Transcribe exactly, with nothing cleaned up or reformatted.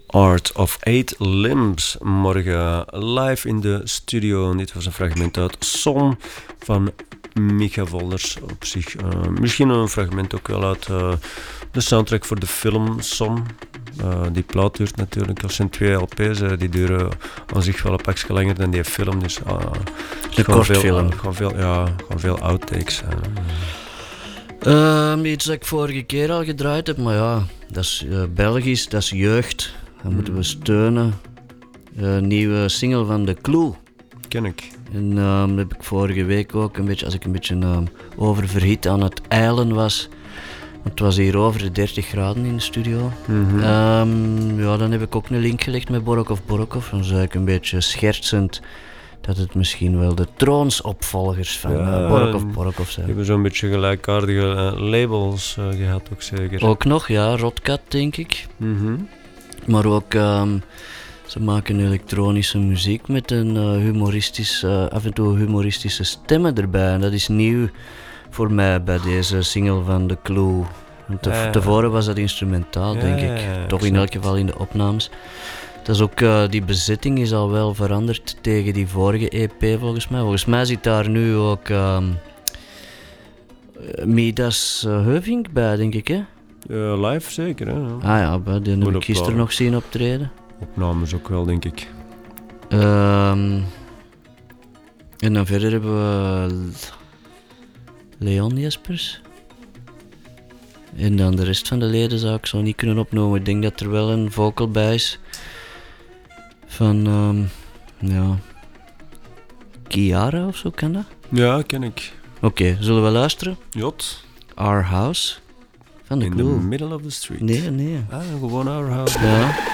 Art of Eight Limbs. Morgen live in de studio. Dit was een fragment uit Som van Micha Volders. Op zich uh, misschien een fragment ook wel uit uh, de soundtrack voor de film Som. Uh, die plaat duurt natuurlijk, dat zijn twee L P's, uh, die duren aan zich wel een pakje langer dan die film. Dus uh, een kortfilm. Uh, gewoon veel, ja, gewoon veel outtakes. Uh. Um, iets dat ik vorige keer al gedraaid heb, maar ja, dat is uh, Belgisch, dat is jeugd. Dat moeten we steunen. Een uh, nieuwe single van The Clue. Ken ik. En um, dat heb ik vorige week ook een beetje, als ik een beetje um, oververhit aan het eilen was. Want het was hier over de dertig graden in de studio. Mm-hmm. Um, ja, dan heb ik ook een link gelegd met Borokov Borokov. Dan zei ik een beetje schertsend dat het misschien wel de troonsopvolgers van ja, uh, Borokov Borokov zijn. Die hebben zo'n beetje gelijkaardige uh, labels uh, gehad ook zeker. Ook nog, ja, Rotkat denk ik. Mm-hmm. Maar ook, um, ze maken elektronische muziek met een uh, humoristisch, uh, af en toe humoristische stemmen erbij. En dat is nieuw voor mij bij deze single van The Clue. Te, ja, ja. Tevoren was dat instrumentaal, ja, denk ik. Ja, ja, Toch in elk geval in de opnames. Dat is ook, uh, die bezetting is al wel veranderd tegen die vorige E P volgens mij. Volgens mij zit daar nu ook um, Midas uh, Heuvink bij, denk ik, hè? Uh, live zeker, hè? Ja. Ah ja, bij, die heb ik gisteren nog zien optreden. Opnames ook wel, denk ik. Um, en dan verder hebben we Leon Jespers. En dan de rest van de leden zou ik zo niet kunnen opnoemen. Ik denk dat er wel een vocal bij is van, um, ja, Kiara of zo, kan dat? Ja, ken ik. Oké, okay, zullen we luisteren? Jot. Our House van de In Clue. the middle of the street. Nee, nee. Ah, gewoon Our House. Ja.